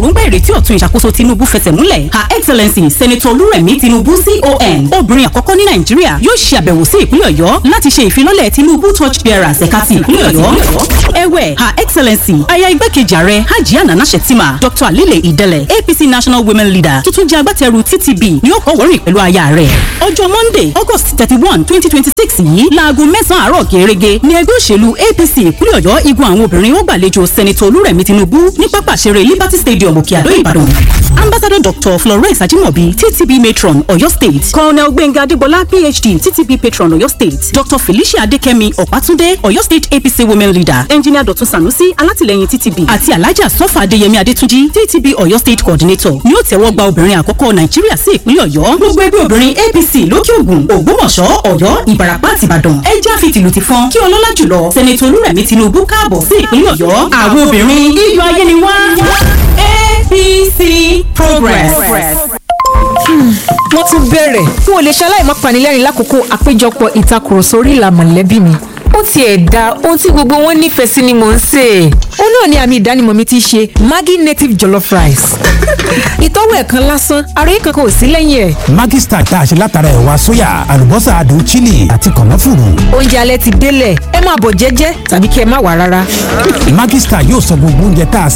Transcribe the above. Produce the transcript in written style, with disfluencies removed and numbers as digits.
èròǹgbà ìrètí ọ̀tun ìṣàkóso Tinubu fẹsẹ̀ múlẹ̀. Her Excellency Senator Olúrẹ̀mí Tinubu CON, obìnrin àkọ́kọ́ ní Nàìjíríà, yóò ṣe àbẹ̀wò sí ìpínlẹ̀ Ọ̀yọ́ láti ṣe ìfilọ́lẹ̀ Tinubu Torch Bearers ẹ̀ka ti ìpínlẹ̀ Ọ̀yọ́. Ẹ̀wẹ̀, Her Excellency aya igbákejì ààrẹ Hajiya Nana Shettima Dr. Alile Idele, APC National Women Leader, tuntun jẹ́ agbátẹrù TTB ní ó kọ́wọ́rìn pẹ̀lú aya rẹ̀. Ọjọ́ Monday, August 31, 2026 yìí láago 9 àárọ̀ gẹ́rẹ́gẹ́ ní ẹgbẹ́ òṣèlú APC ìpínlẹ̀ Ọ̀yọ́ igun àwọn obìnrin ó gbàlejò Senator Olúrẹ̀mí Tinubu ní pápá ìṣeré Liberty Stadium Òkè Àdó Ìbàdàn. Ambassador Dr. Florence Ajimobi, TTB Matron, Ọ̀yọ́ State. Colonel Gbénga Adébọlá, PhD, TTB Patron, Ọ̀yọ́ State. Dr. Felicia Adékẹ́mi Ọ̀pátúndé, Ọ̀yọ́ State APC Women Leader. Engineer Dr. Sanusi, alátìlẹ́yìn TTB. Àti Alhaja Sọ́fà Adéyẹmí Adétúnjí, TTB Ọ̀yọ́ State Coordinator. Ni ó tẹ́wọ́ gba obìnrin àkọ́kọ́ Nàìjíríà sí ìpínlẹ̀ Ọ̀yọ́. Gbogbo ẹgbẹ́ obìnrin APC lókè Ògùn, Ògbómọ̀ṣọ́, Ọ̀yọ́, Ìbàràpá àti Ìbàdàn. Ẹ jẹ́ àfi tìlù ti fọ́n kí ọlọ́lá jùlọ Senator Olúrẹ̀mí Tinubu káàbọ̀ sí ìpínlẹ̀ Ọ̀yọ́. Àwọn obìnrin iyọ̀ ayé ni wá. APC Progress. Wọ́n tún bẹ̀rẹ̀. N ò lè ṣaláì má panilẹ́rìn lákòókò àpéjọpọ̀ ìtakùrọ̀sọ orí ìlà mọ̀lẹ́bí mi. Ó tiẹ̀ da ohun tí gbogbo wọn nífẹ̀ẹ́ sí ni mò ń sè. Ó náà ni àmì ìdánimọ̀ mi ti ṣe Maggi native jollof rice. Ìtọ́wò ẹ̀kan lásán, àròyé kankan ò sí lẹ́yìn ẹ̀. Maggi Star tá a ṣe látara ẹ̀wà sóyà, àlùbọ́sà adùn chili àti kànáfùrù. Oúnjẹ alẹ́ ti délẹ̀, ẹ máa bọ̀ jẹ́jẹ́ tàbí kí ẹ má wá rárá. Maggi Star yóò sọ gbogbo oúnjẹ tá a